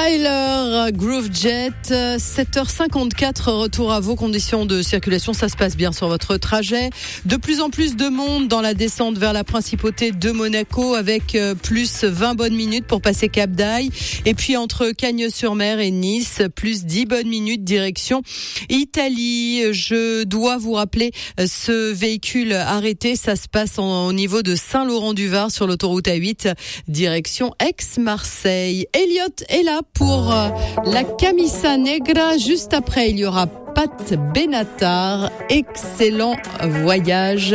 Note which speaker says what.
Speaker 1: Tyler, Groove Jet, 7h54, retour à vos conditions de circulation. Ça se passe bien sur votre trajet. De plus en plus de monde dans la descente vers la principauté de Monaco avec plus 20 bonnes minutes pour passer Cap d'Aille. Et puis entre Cagnes-sur-Mer et Nice, plus 10 bonnes minutes direction Italie. Je dois vous rappeler ce véhicule arrêté. Ça se passe au niveau de Saint-Laurent-du-Var sur l'autoroute A8, direction Aix-Marseille. Elliot est là pour la Camisa Negra. Juste après, il y aura Pat Benatar. Excellent voyage.